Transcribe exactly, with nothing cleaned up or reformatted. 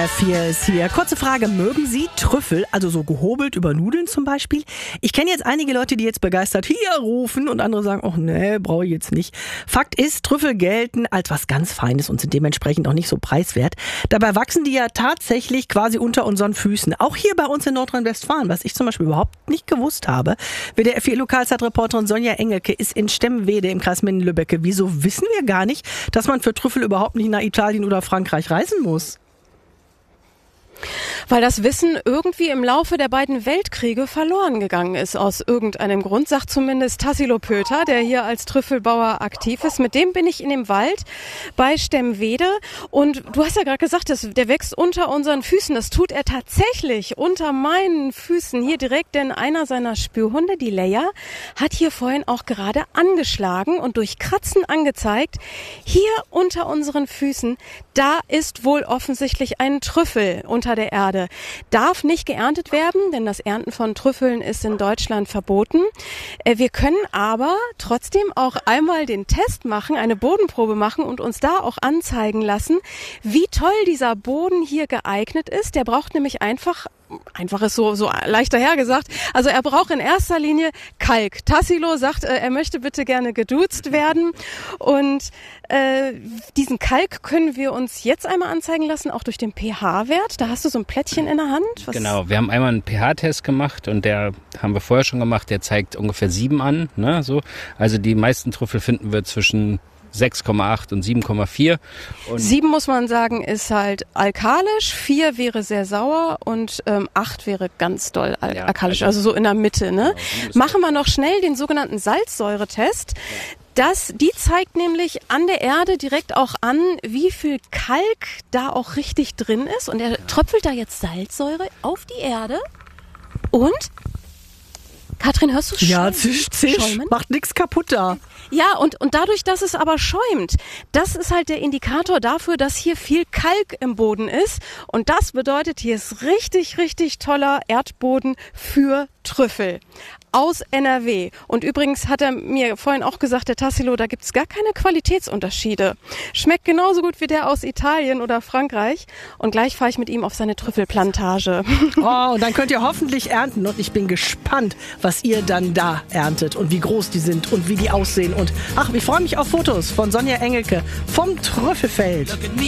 W D R vier ist hier. Kurze Frage, mögen Sie Trüffel, also so gehobelt über Nudeln zum Beispiel? Ich kenne jetzt einige Leute, die jetzt begeistert hier rufen und andere sagen, oh nee, brauche ich jetzt nicht. Fakt ist, Trüffel gelten als was ganz Feines und sind dementsprechend auch nicht so preiswert. Dabei wachsen die ja tatsächlich quasi unter unseren Füßen. Auch hier bei uns in Nordrhein-Westfalen, was ich zum Beispiel überhaupt nicht gewusst habe. W D R vier Lokalzeitreporterin Sonja Engelke ist in Stemwede im Kreis Minden-Lübbecke. Wieso wissen wir gar nicht, dass man für Trüffel überhaupt nicht nach Italien oder Frankreich reisen muss? Weil das Wissen irgendwie im Laufe der beiden Weltkriege verloren gegangen ist, aus irgendeinem Grund, sagt zumindest Tassilo Pöter, der hier als Trüffelbauer aktiv ist. Mit dem bin ich in dem Wald bei Stemwede und du hast ja gerade gesagt, das, der wächst unter unseren Füßen. Das tut er tatsächlich unter meinen Füßen hier direkt, denn einer seiner Spürhunde, die Leia, hat hier vorhin auch gerade angeschlagen und durch Kratzen angezeigt, hier unter unseren Füßen, da ist wohl offensichtlich ein Trüffel unter der Erde. Darf nicht geerntet werden, denn das Ernten von Trüffeln ist in Deutschland verboten. Wir können aber trotzdem auch einmal den Test machen, eine Bodenprobe machen und uns da auch anzeigen lassen, wie toll dieser Boden hier geeignet ist. Der braucht nämlich einfach Einfach ist so, so leicht dahergesagt. Also er braucht in erster Linie Kalk. Tassilo sagt, äh, er möchte bitte gerne geduzt werden. Und äh, diesen Kalk können wir uns jetzt einmal anzeigen lassen, auch durch den pH-Wert. Da hast du so ein Plättchen in der Hand. Was Genau, wir haben einmal einen pH-Test gemacht und der haben wir vorher schon gemacht. Der zeigt ungefähr sieben an. Ne, so. Also die meisten Trüffel finden wir zwischen sechs Komma acht und sieben Komma vier. Und sieben muss man sagen, ist halt alkalisch, vier wäre sehr sauer und ähm, acht wäre ganz doll al- ja, alkalisch, also, also so in der Mitte. Ne? Genau, machen wir noch schnell den sogenannten Salzsäuretest. Das, die zeigt nämlich an der Erde direkt auch an, wie viel Kalk da auch richtig drin ist. Und er ja. tröpfelt da jetzt Salzsäure auf die Erde und... Katrin, hörst du? Ja, zisch, zisch, Schäumen? Macht nichts kaputt da. Ja, und, und dadurch, dass es aber schäumt, das ist halt der Indikator dafür, dass hier viel Kalk im Boden ist. Und das bedeutet, hier ist richtig, richtig toller Erdboden für Trüffel aus N R W. Und übrigens hat er mir vorhin auch gesagt, der Tassilo, da gibt's gar keine Qualitätsunterschiede. Schmeckt genauso gut wie der aus Italien oder Frankreich. Und gleich fahre ich mit ihm auf seine Trüffelplantage. Oh, und dann könnt ihr hoffentlich ernten. Und ich bin gespannt, was ihr dann da erntet und wie groß die sind und wie die aussehen. Und ach, ich freue mich auf Fotos von Sonja Engelke vom Trüffelfeld.